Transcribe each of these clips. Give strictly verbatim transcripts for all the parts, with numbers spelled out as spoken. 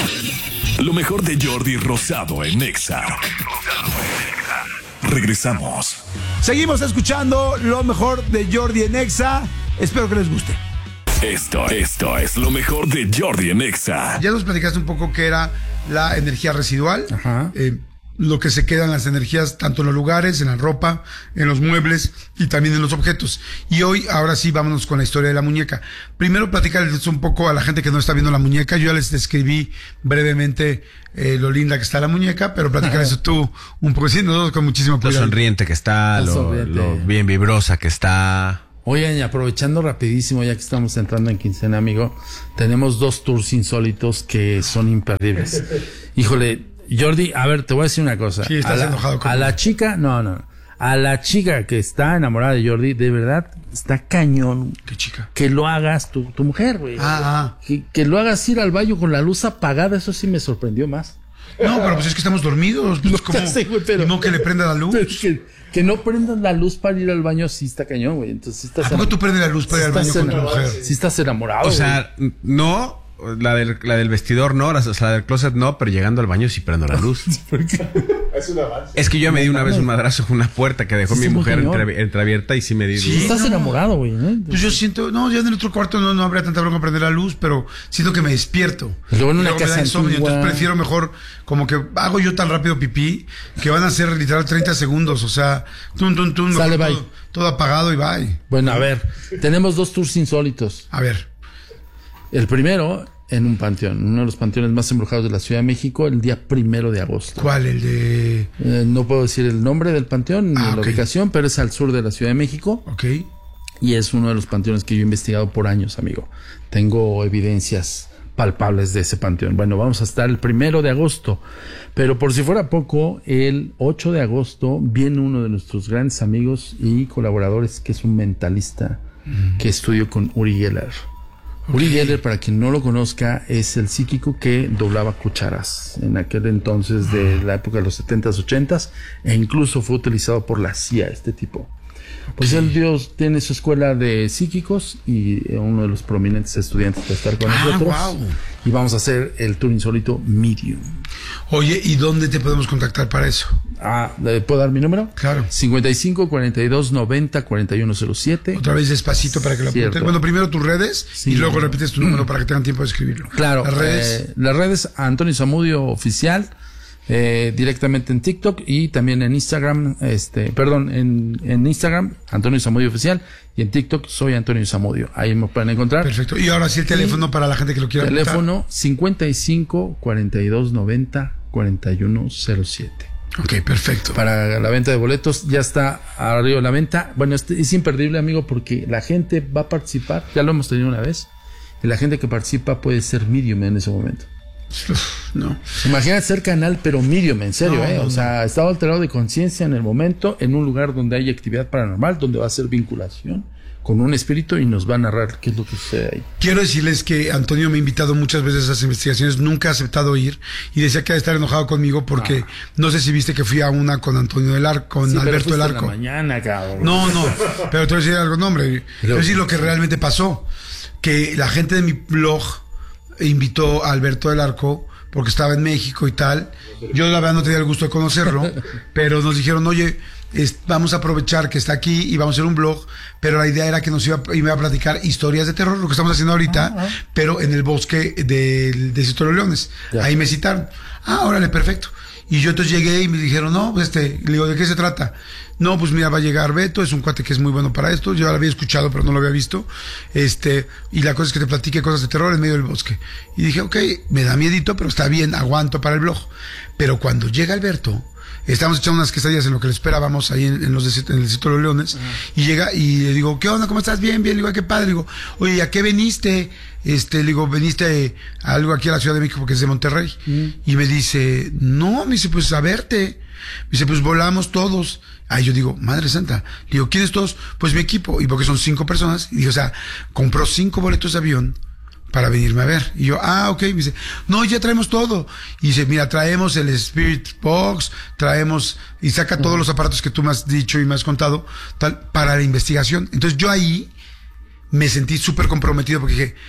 Lo mejor de Jordi Rosado en Exa. Regresamos. Seguimos escuchando lo mejor de Jordi en Exa. Espero que les guste. Esto, esto es lo mejor de Jordi en Exa. Ya nos platicaste un poco qué era la energía residual. Ajá. Eh, lo que se quedan las energías tanto en los lugares, en la ropa, en los muebles y también en los objetos. Y hoy, ahora sí, vámonos con la historia de la muñeca. Primero, platícales un poco a la gente que no está viendo la muñeca. Yo ya les describí brevemente eh, lo linda que está la muñeca, pero platícales tú un poco, sí, ¿no? Con muchísimo Lo cuidado. sonriente que está, Lo lo, sonriente. lo bien vibrosa que está. Oigan, y aprovechando rapidísimo, ya que estamos entrando en quincena, amigo, tenemos dos tours insólitos que son imperdibles. Híjole, Jordi, a ver, te voy a decir una cosa. Sí, estás a la, enojado conmigo. A la chica, no, no, a la chica que está enamorada de Jordi, de verdad, está cañón. ¿Qué chica? Que lo hagas tu, tu mujer, güey. Ah, ah. Que, que lo hagas ir al baño con la luz apagada, eso sí me sorprendió más. No, pero pues es que estamos dormidos. Pues, ¿cómo? Ya sé, güey, pero- Ni modo que le prenda la luz. Pero que, que no prendas la luz para ir al baño, sí está cañón, güey. Entonces sí estás ¿A poco tú prendes la luz para ir al baño con tu mujer? Sí estás enamorado, O sea, no, la del, la del vestidor no, la, o sea, la del closet no, pero llegando al baño sí prendo la luz. Es un avance. Es que yo me di una vez un madrazo con una puerta que dejó Sí, mi está muy mujer cañón. entre- entreabierta y sí me di. Sí. güey. Estás no. enamorado, güey. ¿eh? Pues yo siento, no, ya en el otro cuarto no, no habría tanta bronca prender la luz, pero siento que me despierto. Luego en Y una luego me casa da insomnio, antigua. entonces prefiero mejor, como que hago yo tan rápido pipí, que van a ser literal treinta segundos, o sea, tum, tum, tum, Sale, mejor bye. todo, todo apagado y bye. Bueno, a ver, tenemos dos tours insólitos. A ver, El primero en un panteón, uno de los panteones más embrujados de la Ciudad de México, el día primero de agosto. ¿cuál? El de... Eh, no puedo decir el nombre del panteón ni Ah, la ok. ubicación, pero es al sur de la Ciudad de México Ok. y es uno de los panteones que yo he investigado por años, amigo. Tengo evidencias palpables de ese panteón. Bueno, vamos a estar el primero de agosto, pero por si fuera poco, el ocho de agosto viene uno de nuestros grandes amigos y colaboradores, que es un mentalista que estudió con Uri Geller. Uri Geller, para quien no lo conozca, es el psíquico que doblaba cucharas en aquel entonces de la época de los setentas, ochentas, e incluso fue utilizado por la C I A, este tipo. Pues el Dios tiene su escuela de psíquicos y eh, uno de los prominentes estudiantes va a estar con Ah, nosotros. guau. Y vamos a hacer el tour insólito Medium. Oye, ¿y dónde te podemos contactar para eso? Ah, ¿le puedo dar mi número? Claro. cincuenta y cinco, cuarenta y dos, noventa, cuarenta y uno cero siete. Otra vez despacito para que lo apuntes. Cierto. Bueno, primero tus redes Sí. y luego repites tu número para que tengan tiempo de escribirlo. Claro, Las redes. eh, las redes Antonio Zamudio Oficial, eh, directamente en TikTok y también en Instagram, este, perdón, en, en Instagram, Antonio Zamudio Oficial, y en TikTok soy Antonio Zamudio. Ahí me pueden encontrar. Perfecto. Y ahora sí el teléfono para la gente que lo quiera apuntar. Teléfono cincuenta y cinco, cuarenta y dos, noventa, cuarenta y uno cero siete. Ok, perfecto. Para la venta de boletos, ya está arriba de la venta. Bueno, este es imperdible, amigo, porque la gente va a participar, ya lo hemos tenido una vez, y la gente que participa puede ser medium en ese momento. No. Imagínate ser canal, pero medium, en serio, No, ¿eh? no, o no. sea, estado alterado de conciencia en el momento, en un lugar donde hay actividad paranormal, donde va a ser vinculación con un espíritu y nos va a narrar qué es lo que sucede ahí. Quiero decirles que Antonio me ha invitado muchas veces a esas investigaciones, nunca ha aceptado ir y decía que ha de estar enojado conmigo porque no sé si viste que fui a una con Antonio del Arco, con Sí, pero Alberto fuiste del en la Arco. mañana, cabrón. No, no, pero te voy a decir algo, no, hombre. Te voy a decir lo que realmente pasó. Que la gente de mi blog invitó a Alberto del Arco porque estaba en México y tal. Yo la verdad no tenía el gusto de conocerlo, pero nos dijeron, oye, es- vamos a aprovechar que está aquí y vamos a hacer un blog, pero la idea era que nos iba, iba a platicar historias de terror, lo que estamos haciendo ahorita, pero en el bosque del de Cito de los Leones. Ya. Ahí me citaron. Ah, órale, perfecto. Y yo entonces llegué y me dijeron, no, pues este, le digo, ¿de qué se trata? No, pues mira, va a llegar Beto, es un cuate que es muy bueno para esto, yo lo había escuchado, pero no lo había visto, este, y la cosa es que te platique cosas de terror en medio del bosque. Y dije, ok, me da miedito, pero está bien, aguanto para el blog. Pero cuando llega Alberto, estábamos echando unas quesadillas en lo que le esperábamos ahí en, en los de, en el sitio de los Leones, y llega y le digo, ¿qué onda? ¿Cómo estás? Bien, bien, le digo, "Ay, qué padre", le digo, oye, ¿a qué veniste? Este, le digo, veniste a algo aquí a la Ciudad de México porque es de Monterrey. Y me dice, no, me dice, pues a verte. Me dice, pues volamos todos. Ahí yo digo, Madre Santa. Le digo, ¿quiénes todos? Pues mi equipo. Y porque son cinco personas. Y digo, o sea, compró cinco boletos de avión para venirme a ver. Y yo, ah, ok. Me dice, no, ya traemos todo. Y dice, mira, traemos el Spirit Box, traemos, y saca todos los aparatos que tú me has dicho y me has contado, tal, para la investigación. Entonces yo ahí me sentí súper comprometido porque dije,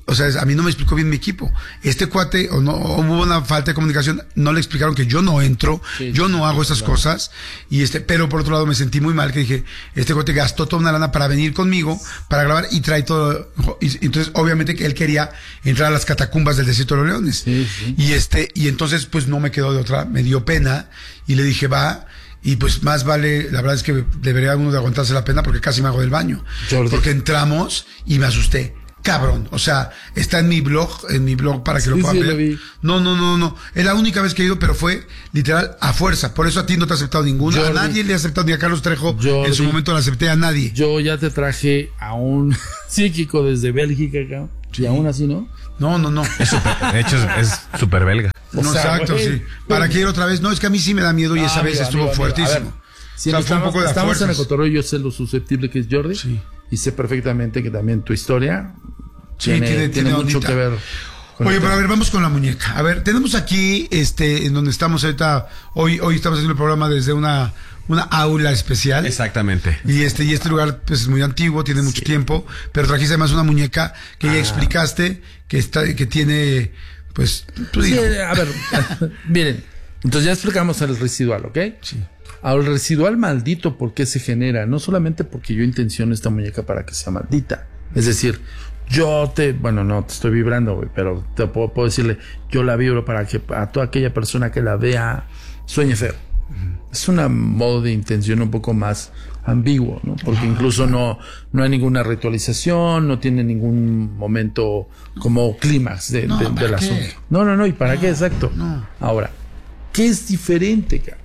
o sea, a mí no me explicó bien mi equipo. Este cuate, o no, o hubo una falta de comunicación, no le explicaron que yo no entro, Sí, yo sí, no hago esas claro. cosas, y este, pero por otro lado me sentí muy mal que dije, este cuate gastó toda una lana para venir conmigo, para grabar, y trae todo, y, entonces obviamente que él quería entrar a las catacumbas del desierto de los leones. Sí, sí. Y este, y entonces pues no me quedó de otra, me dio pena, y le dije, va, y pues más vale, la verdad es que debería uno de aguantarse la pena porque casi me hago del baño. Jordi. Porque entramos y me asusté. Cabrón, o sea, está en mi blog, en mi blog para que Sí, lo puedan sí, ver. lo vi. No, no, no, no. Es la única vez que he ido, pero fue literal a fuerza. Por eso a ti no te ha aceptado ninguno. Jordi. A nadie le ha aceptado, ni a Carlos Trejo. Jordi. En su momento no acepté a nadie. Yo ya te traje a un psíquico desde Bélgica, cabrón. Y aún así, ¿no? No, no, no. De hecho, es es súper belga. O No, sea, exacto, güey. sí. ¿Para qué ir otra vez? No, es que a mí sí me da miedo y Ah, esa vez amigo, estuvo amigo, amigo. fuertísimo. A ver, si o sea, fue un estamos, poco de estamos en el fuerzas. cotorreo, yo sé lo susceptible que es Jordi. Sí. Y sé perfectamente que también tu historia Sí, tiene, tiene- tiene, tiene mucho ondita. que ver con Oye, el pero a tema. ver, vamos con la muñeca. A ver, tenemos aquí, este, en donde estamos ahorita, hoy, hoy estamos haciendo el programa desde una, una aula especial. Exactamente. Y este, y este lugar, pues, es muy antiguo, tiene mucho tiempo, pero trajiste además una muñeca que Ah. ya explicaste, que está, que tiene, pues, tú Sí, dices. a ver, miren, entonces ya explicamos el residual, ¿ok? Sí. Ahora, el residual maldito, ¿por qué se genera? No solamente porque yo intenciono esta muñeca para que sea maldita. Es decir, yo te, bueno, no te estoy vibrando, güey, pero te puedo, puedo decirle, yo la vibro para que a toda aquella persona que la vea sueñe feo. Es un modo de intención un poco más ambiguo, ¿no? Porque incluso no, no hay ninguna ritualización, no tiene ningún momento como clímax de, No, de- ¿para del qué? asunto. No, no, no, ¿y para qué? Exacto. no. Ahora, ¿qué es diferente, cara?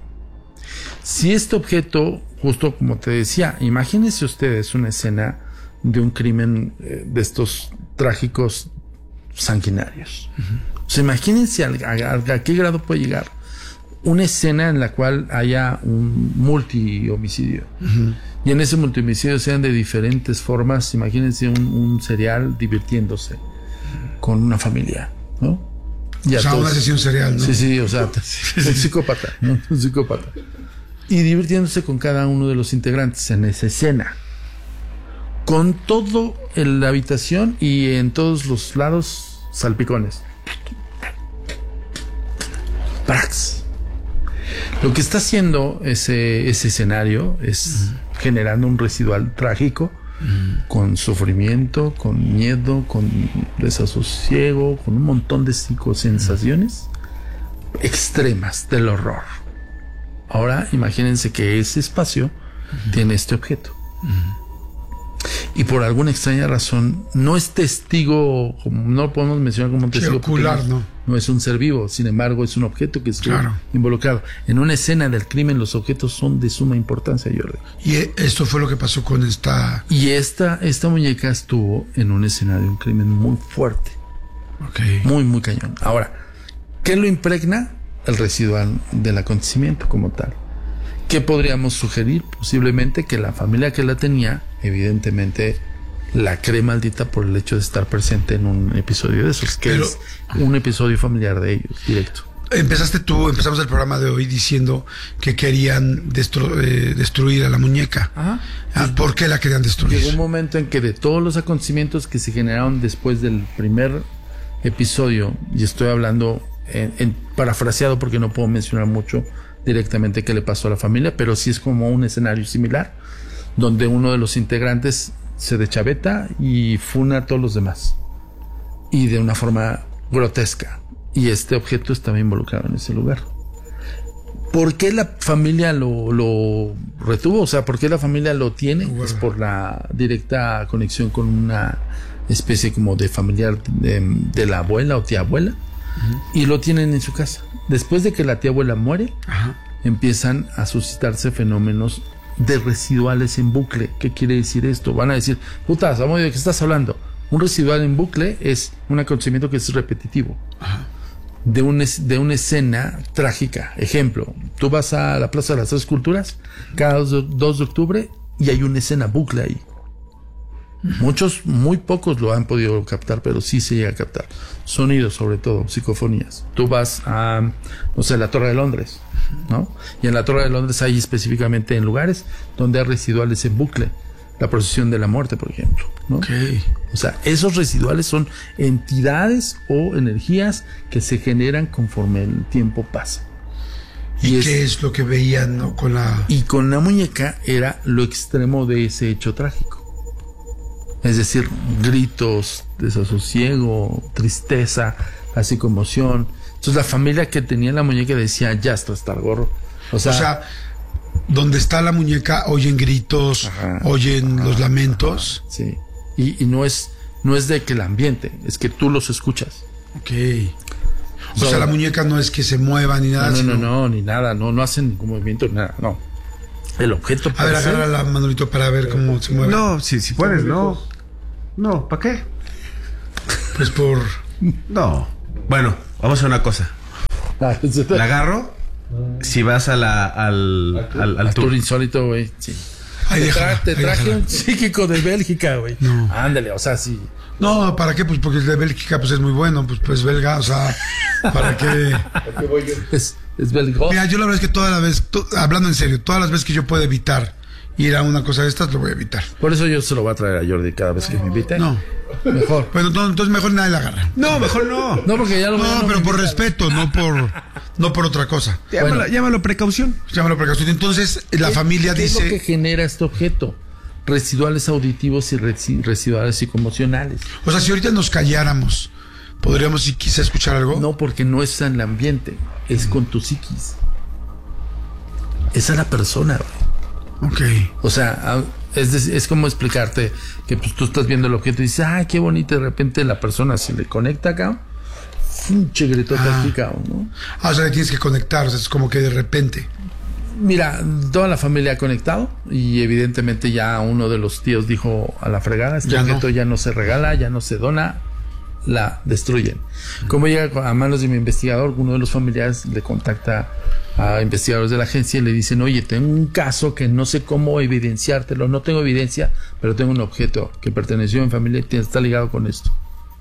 Si este objeto, justo como te decía, imagínense ustedes una escena de un crimen eh, de estos trágicos sanguinarios. O sea, imagínense al- a, a- a qué grado puede llegar una escena en la cual haya un multi-homicidio. Y en ese multi-homicidio sean de diferentes formas. Imagínense un, un serial divirtiéndose con una familia, ¿no? Y O a sea, todos- una sesión serial, ¿no? Sí, sí, o sea, un psicópata, ¿no? Un psicópata. Y divirtiéndose con cada uno de los integrantes en esa escena. Con todo en la habitación y en todos los lados salpicones. Prax. Lo que está haciendo ese, ese escenario es generando un residual trágico, con sufrimiento, con miedo, con desasosiego, con un montón de psicosensaciones extremas del horror. Ahora imagínense que ese espacio tiene este objeto. Y por alguna extraña razón no es testigo, como no lo podemos mencionar como un Sí, testigo porque ocular, ¿no? no es un ser vivo, sin embargo es un objeto que estuvo Claro. involucrado. En una escena del crimen los objetos son de suma importancia, Jordi. Y eh, esto fue lo que pasó con esta. Y esta, esta muñeca estuvo en una escena de un crimen muy fuerte, Ok. muy, muy cañón. Ahora, ¿qué lo impregna? El residual del acontecimiento como tal. ¿Qué podríamos sugerir? Posiblemente que la familia que la tenía, evidentemente, la cree maldita por el hecho de estar presente en un episodio de esos, que Pero- es un episodio familiar de ellos, directo. Empezaste tú, empezamos el programa de hoy diciendo que querían destru- eh, destruir a la muñeca. Ajá. Ah, ¿por qué la querían destruir? Llegó un momento en que de todos los acontecimientos que se generaron después del primer episodio, y estoy hablando en, en parafraseado porque no puedo mencionar mucho directamente qué le pasó a la familia, pero sí es como un escenario similar, donde uno de los integrantes se deschaveta y funa a todos los demás. Y de una forma grotesca. Y este objeto estaba involucrado en ese lugar. ¿Por qué la familia lo, lo retuvo? O sea, ¿por qué la familia lo tiene? Bueno. Es por la directa conexión con una especie como de familiar de, de la abuela o tía abuela. Y lo tienen en su casa. Después de que la tía abuela muere, Ajá. empiezan a suscitarse fenómenos de residuales en bucle. ¿Qué quiere decir esto? Van a decir, puta, Samuel, ¿de qué estás hablando? Un residual en bucle es un acontecimiento que es repetitivo. De, un es- de una escena trágica. Ejemplo, tú vas a la Plaza de las Tres Culturas cada dos de octubre y hay una escena bucle ahí. Muchos, muy pocos lo han podido captar, pero sí se llega a captar. Sonidos, sobre todo, psicofonías. Tú vas a, no sé, la Torre de Londres, ¿no? Y en la Torre de Londres hay específicamente en lugares donde hay residuales en bucle. la procesión de la muerte, por ejemplo, ¿no? Okay. O sea, esos residuales son entidades o energías que se generan conforme el tiempo pasa. ¿Y, Y qué es- es lo que veían, no? Con la... Y con la muñeca era lo extremo de ese hecho trágico. Es decir, gritos, desasosiego, tristeza, así conmoción. Entonces la familia que tenía la muñeca decía, ya esto está al gorro. O sea, O sea, donde está la muñeca oyen gritos, Ajá, oyen los lamentos. sí. Y, y no es no es de que el ambiente, es que tú los escuchas. Ok. O sea, sea, la muñeca no es que se mueva ni nada. No, no, sino- no, no, ni nada, no, no hacen ningún movimiento, nada, no. El objeto A ver, per se- agárrala, Manolito, para ver cómo se mueve. No, si, si puedes, no. No, ¿para qué? Pues por... No. Bueno, vamos a hacer una cosa. Ah, La agarro si vas a la, al, al, al al tour. tour insólito, güey, sí. Ahí Te, déjala, tra- te ahí traje déjala. un psíquico de Bélgica, güey. No. Ándale, o sea, sí. No, ¿para qué? Pues porque el de Bélgica pues es muy bueno, pues pues belga, o sea, ¿para qué? Es, es belga. Mira, yo la verdad es que todas las veces, to- hablando en serio, todas las veces que yo puedo evitar ir a una cosa de estas, lo voy a evitar. Por eso yo se lo voy a traer a Jordi cada vez que me invite. No. Mejor. Bueno, no, entonces mejor nadie la agarra. No, mejor no. No, porque ya lo No, ya pero me por invita. respeto, no por no por otra cosa. Llámalo, Bueno. llámalo precaución. Llámalo precaución. Entonces, la ¿Qué- familia ¿qué dice... es lo que genera este objeto? Residuales auditivos y resi- residuales psicoemocionales. O sea, si ahorita nos calláramos, ¿podríamos si quizá escuchar algo? No, porque no es en el ambiente, es con tu psiquis. Esa es la persona, güey. Ok. O sea, a- es, dec- es como explicarte que pues, tú estás viendo el objeto y dices, ay, qué bonito, y de repente la persona se le conecta acá, un chegretote Ah. aquí, cabrón, ¿no? Ah, o sea, le tienes que conectar, o sea, es como que de repente. Mira, toda la familia ha conectado y evidentemente ya uno de los tíos dijo a la fregada, este Ya no. objeto ya no se regala, ya no se dona, la destruyen. Como llega a manos de mi investigador, uno de los familiares le contacta a investigadores de la agencia y le dicen, oye, tengo un caso que no sé cómo evidenciártelo, no tengo evidencia, pero tengo un objeto que perteneció a mi familia y tiene- está ligado con esto.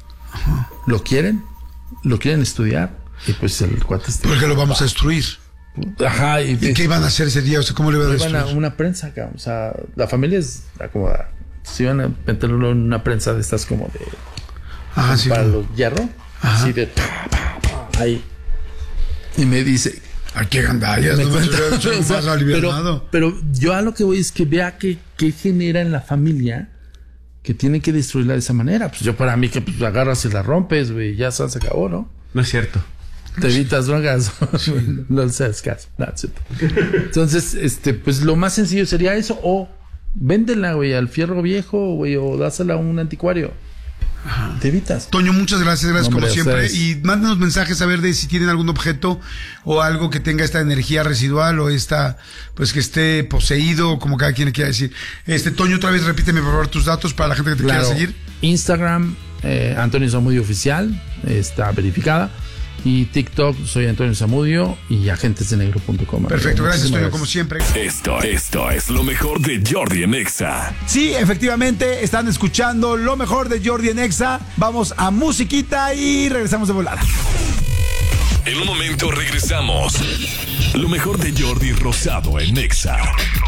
¿Lo quieren? ¿Lo quieren estudiar? Y pues el cuate está... Porque lo vamos a destruir. Ajá, y, ¿Y qué iban a hacer ese día? O sea, ¿cómo le iban a iban a destruir? una prensa acá, o sea, la familia es acomodada. Se iban a meterlo en una prensa de estas como de Ajá, sí. para como- los hierro, Ajá. así de pa, pa, pa, ahí. Y me dice, Ay, qué gandallas, me no me cuenta, hubiera hecho o sea, más alivianado. pero, pero yo a lo que voy es que vea que, que genera en la familia que tiene que destruirla de esa manera. Pues yo para mí que pues, agarras y la rompes, güey, ya se acabó, ¿no? No es cierto. Te evitas drogas. No le haces caso. No, es cierto. Entonces, este, pues lo más sencillo sería eso, o véndela, güey, al fierro viejo, güey, o dásela a un anticuario. Te evitas. Toño, muchas gracias, gracias Hombre, como a siempre. ustedes. Y mándenos mensajes a ver de si tienen algún objeto o algo que tenga esta energía residual o esta, pues que esté poseído, como cada quien le quiera decir. Este, Toño, otra vez repíteme por favor tus datos para la gente que te Claro. quiera seguir. Instagram, eh, Antonio Zamudio Oficial, está verificada. Y TikTok, soy Antonio Zamudio y agentesdenegro punto com. Perfecto, gracias, Muchísimas Toño, como siempre. Esto, esto es lo mejor de Jordi en Exa. Sí, efectivamente, están escuchando lo mejor de Jordi en Exa. Vamos a musiquita y regresamos de volada. En un momento regresamos. Lo mejor de Jordi Rosado en Exa.